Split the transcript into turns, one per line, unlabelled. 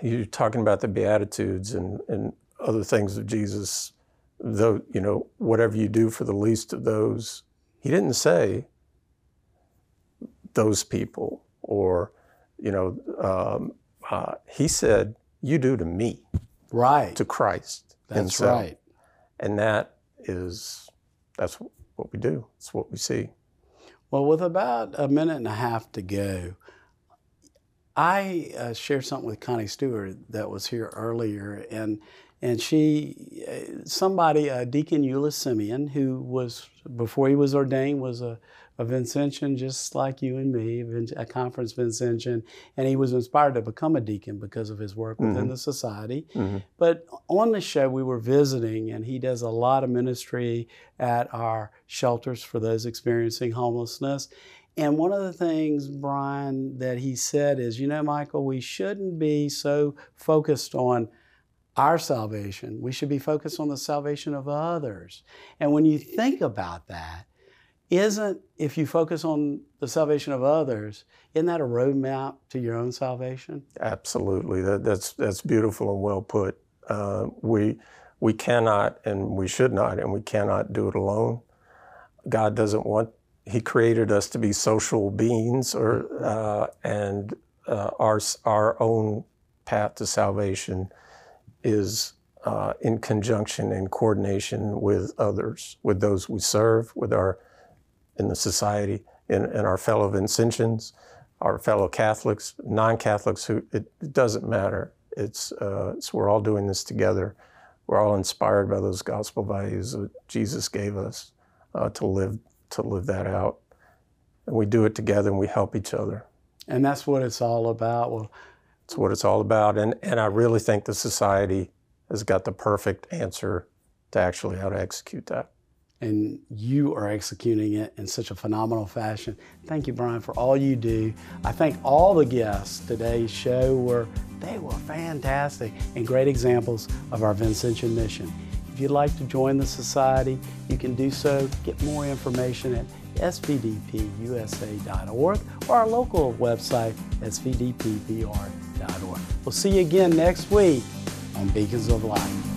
you're talking about the Beatitudes and other things of Jesus, though, whatever you do for the least of those, he didn't say those people or, he said, you do to me.
Right.
To Christ.
That's right.
And that's what we do. It's what we see.
Well, with about a minute and a half to go, I shared something with Connie Stewart that was here earlier, and somebody, Deacon Eula Simeon, who was, before he was ordained, was a Vincentian just like you and me, a conference Vincentian, and he was inspired to become a deacon because of his work within the society. But on the show, we were visiting, and he does a lot of ministry at our shelters for those experiencing homelessness. And one of the things, Brian, that he said is, Michael, we shouldn't be so focused on our salvation. We should be focused on the salvation of others. And when you think about that, if you focus on the salvation of others, isn't that a roadmap to your own salvation?
Absolutely. That's beautiful and well put. We cannot, and we should not, and we cannot do it alone. God doesn't want. He created us to be social beings, and our own path to salvation is in conjunction and coordination with others, with those we serve, in the society, and our fellow Vincentians, our fellow Catholics, non-Catholics. It doesn't matter. We're all doing this together. We're all inspired by those gospel values that Jesus gave us to live that out. And we do it together and we help each other.
And that's what it's all about. Well,
it's what it's all about. And I really think the society has got the perfect answer to actually how to execute that.
And you are executing it in such a phenomenal fashion. Thank you, Brian, for all you do. I think all the guests today's show were fantastic and great examples of our Vincentian mission. If you'd like to join the society, you can do so. Get more information at svdpusa.org or our local website, svdpbr.org. We'll see you again next week on Beacons of Light.